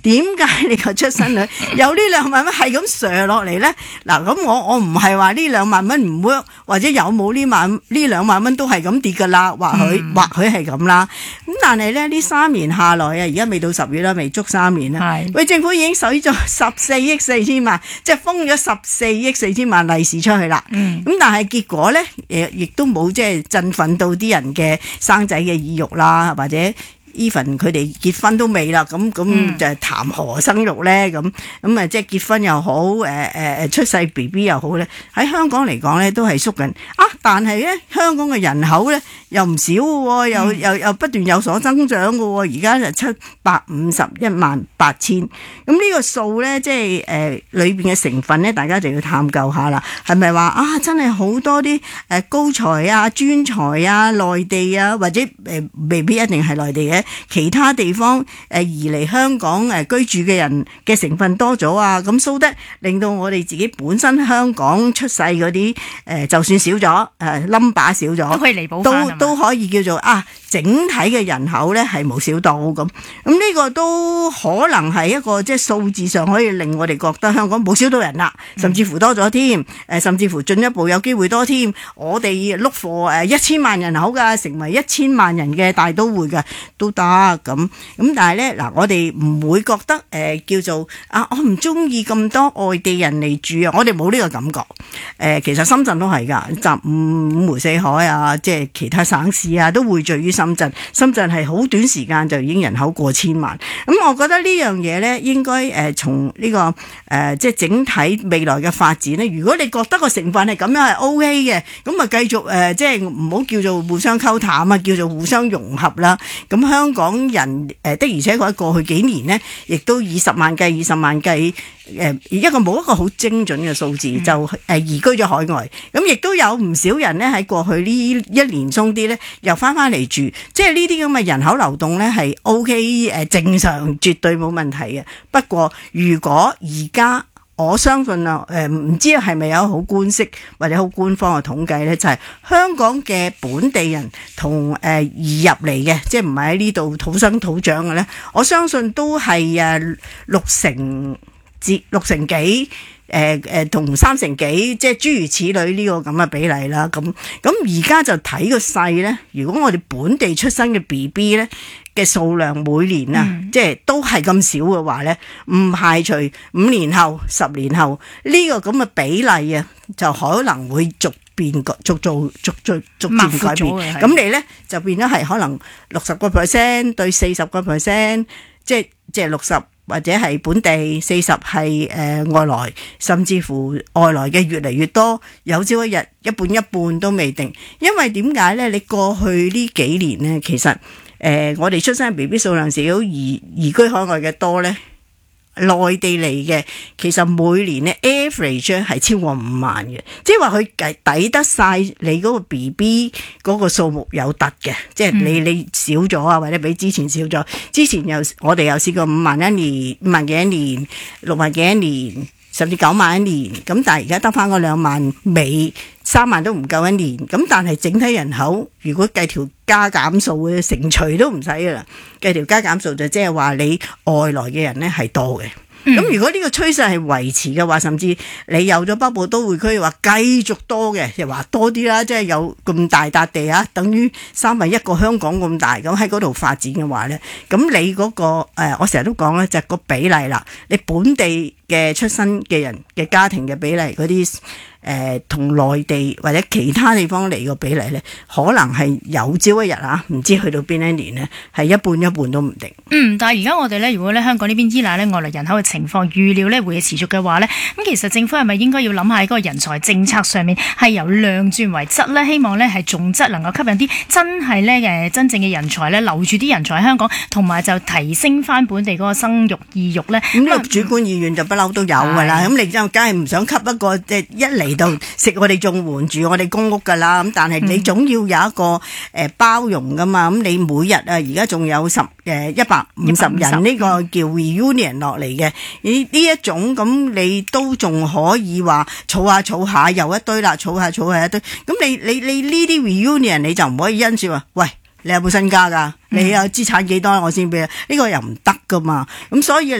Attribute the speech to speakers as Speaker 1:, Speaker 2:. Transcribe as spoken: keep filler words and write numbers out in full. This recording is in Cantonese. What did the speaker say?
Speaker 1: 點解你個出生率有呢兩萬蚊係咁上落嚟咧？嗱，咁我我唔係話呢兩萬蚊唔 work，或者有冇呢萬呢兩萬蚊都係咁跌噶啦，或許、嗯、或許係咁啦。咁但係咧呢三年下來啊，而家未到十月啦，未足三年啦。喂，政府已經使咗十四億四千萬，即係封咗十四億四千萬利是出去啦。咁、嗯、但係結果咧，誒亦都冇即係振奮到啲人嘅生仔嘅意欲啦，或者 even 佢哋結婚都未啦，咁咁就談何生育咧？咁咁啊，即係結婚又好，誒誒誒出世 B B 又好咧，喺香港嚟講咧都係縮緊啊！但係咧香港嘅人口咧又唔少喎，又又又不斷有所增長嘅喎，而家就七百五十一萬八千。咁呢個數咧，即係誒裏邊嘅成分咧，大家就要探究下啦。係咪話啊？真係好多啲誒高才啊、專才啊、內地啊，或者誒未必一定係內地嘅。其他地方誒移嚟香港誒居住嘅人嘅成分多咗啊，咁蘇得令到我哋自己本身香港出世嗰啲誒就算少咗誒 number 少咗，
Speaker 2: 都可以彌補返，
Speaker 1: 都都可以叫做啊整體嘅人口咧係冇少到咁，咁呢個都可能係一個即係數字上可以令我哋覺得香港冇少到人啦，甚至乎多咗添，誒甚至乎進一步有機會多添，我哋 look for 誒一千萬人口㗎，成為一千萬人嘅大都會㗎都。得咁咁，但係咧嗱，我哋唔會覺得誒、呃、叫做啊，我唔中意咁多外地人嚟住啊，我哋冇呢個感覺。誒、呃，其實深圳都係㗎，集五五湖四海啊，即係其他省市啊，都匯聚於深圳。深圳係好短時間就已經人口過千萬。咁、嗯、我覺得呢樣嘢咧，應該誒從呢個誒、呃、即係整體未來嘅發展咧。如果你覺得個成分係咁樣係 O K 嘅，咁啊繼續誒、呃、即係唔好叫做互相溝淡啊，叫做互相融合啦。咁香港人誒的而且確喺過去幾年呢，亦都以十萬計、二十萬計誒一個冇一個好精準嘅數字，就誒移居咗海外。咁亦都有唔少人呢，喺過去呢一年鬆啲呢，又翻翻嚟住。即係呢啲咁嘅人口流動呢，係 O K 誒正常，絕對冇問題嘅。不過如果而家我相信啊，誒唔知係咪有好官式或者好官方嘅統計咧，就係、是、香港嘅本地人同誒移入嚟嘅，即係唔係喺呢度土生土長嘅咧，我相信都係誒六成至六成幾。誒誒同三成幾，即係諸如此類呢個咁嘅比例啦。咁咁而家就睇個勢咧。如果我哋本地出生嘅 B B 咧嘅數量每年啊，嗯、即係都係咁少嘅話咧，唔排除五年後、十年後呢、呢個咁嘅比例啊，就可能會逐變逐逐逐逐逐逐漸改變。咁你咧就變咗係可能六十個 percent 對四十個 percent， 即係即係六十。或者係本地四十係誒外來，甚至乎外來嘅越嚟越多，有朝一日一半一半都未定。因為點解咧？你過去呢幾年咧，其實誒、呃、我哋出生嘅 B B 數量少，移移居海外嘅多咧。內地嚟嘅，其實每年咧 average 係超過五萬嘅，即係話佢計抵得晒你嗰個 B B 嗰個數目有突嘅，即係你你少咗啊，或者比之前少咗。之前又我哋又試過五萬一年、五萬幾一年、六萬幾一年，甚至九萬一年。咁但係而家得翻嗰兩萬尾，三萬都唔夠一年。咁但係整體人口如果計條加減數嘅乘除都唔使噶啦，計條加減數就即係話你外來嘅人咧係多嘅。咁、嗯、如果呢個趨勢係維持嘅話，甚至你有咗北部都會區話繼續多嘅，又話多啲啦，即係有咁大笪地啊，等於三分一個香港咁大，咁喺嗰度發展嘅話咧，咁你嗰、嗰個誒、呃，我成日都講咧，就係個比例啦，你本地嘅出生嘅人嘅家庭嘅比例嗰啲。誒同內地或者其他地方嚟個比例咧，可能係有朝一日啊，唔知去到邊一年呢，係一半一半都唔定。
Speaker 2: 嗯，但係而家我哋咧，如果咧香港呢邊依賴咧外來人口嘅情況，預料咧會持續嘅話咧，咁其實政府係咪應該要諗下喺嗰個人才政策上面係由量轉為質咧？希望咧係重質能夠吸引啲真係咧誒真正嘅人才咧，留住啲人才喺香港，同埋就提升翻本地嗰個生育意欲咧。
Speaker 1: 咁呢個主觀意願就不嬲都有㗎啦。咁你就梗係唔想吸一個即係一嚟到食我哋綜援住我哋公屋㗎啦。咁但係你總要有一個誒包容㗎嘛。咁你每日啊而家仲有十誒一百五十人呢個叫 reunion 落嚟嘅呢呢一種，咁你都仲可以話儲下儲下又一堆啦，儲下儲下一堆。咁你你你呢啲 reunion 你就唔可以因住話喂，你有冇身家㗎？你有資產幾多我先俾啊？呢個又唔得㗎嘛。咁所以